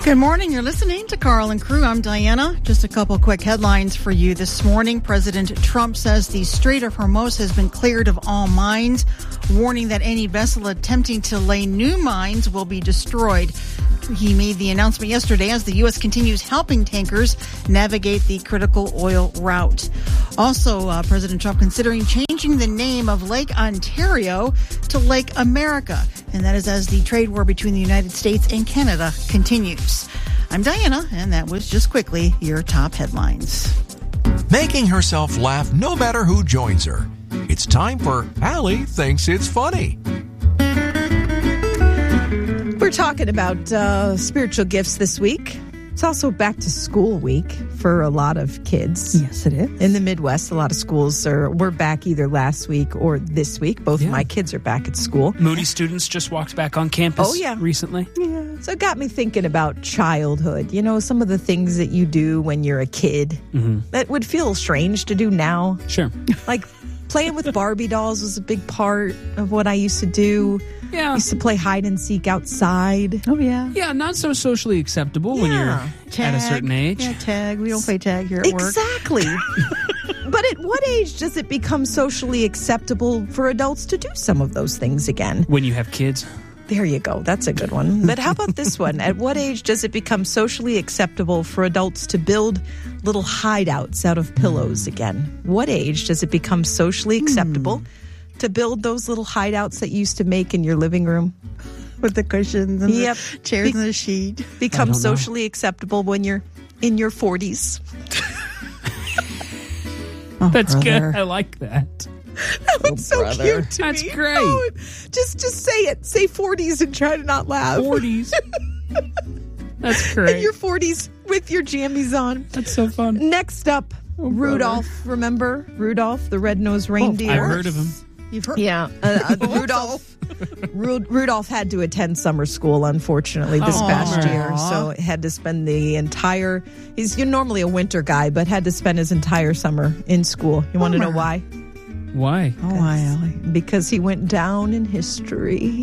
Good morning. You're listening to Carl and Crew. I'm Diana. Just a couple quick headlines for you this morning. President Trump says the Strait of Hormuz has been cleared of all mines, warning that any vessel attempting to lay new mines will be destroyed. He made the announcement yesterday as the U.S. continues helping tankers navigate the critical oil route. Also, President Trump considering changing the name of Lake Ontario to Lake America, and that is as the trade war between the United States and Canada continues. I'm Diana, and that was just quickly your top headlines. Making herself laugh no matter who joins her. It's time for Allie Thinks It's Funny. We're talking about spiritual gifts this week. It's also back to school week for a lot of kids. Yes, it is. In the Midwest, a lot of schools were back either last week or this week. Both of my kids are back at school. Moody students just walked back on campus recently. Yeah. So it got me thinking about childhood. You know, some of the things that you do when you're a kid that would feel strange to do now. Sure. Like playing with Barbie dolls was a big part of what I used to do. Yeah. I used to play hide and seek outside. Oh, yeah. Yeah, not so socially acceptable when you're at a certain age. Yeah, tag. We don't play tag here at work. Exactly. But at what age does it become socially acceptable for adults to do some of those things again? When you have kids. There you go. That's a good one. But how about this one? At what age does it become socially acceptable for adults to build little hideouts out of pillows again? What age does it become socially acceptable to build those little hideouts that you used to make in your living room? With the cushions and the chairs and the sheet. Become socially acceptable when you're in your 40s. That's good. I like that. That was so cute to That's me. great. Oh, just say it. Say 40s and try to not laugh. 40s. That's great. In your 40s with your jammies on. That's so fun. Next up, Rudolph. Remember Rudolph, the red-nosed reindeer? I've heard of him. You've heard? Yeah. Rudolph had to attend summer school, unfortunately, this past year. So had to spend the entire... He's normally a winter guy, but had to spend his entire summer in school. You want to know why? Why? Oh, why, Allie? Because he went down in history.